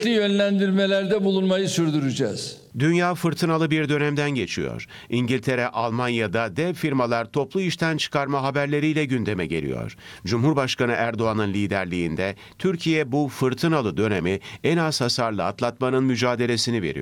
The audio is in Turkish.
yönlendirmelerde bulunmayı sürdüreceğiz. Dünya fırtınalı bir dönemden geçiyor. İngiltere, Almanya'da dev firmalar toplu işten çıkarma haberleriyle gündeme geliyor. Cumhurbaşkanı Erdoğan'ın liderliğinde Türkiye bu fırtınalı dönemi en az hasarla atlatmanın mücadelesini veriyor.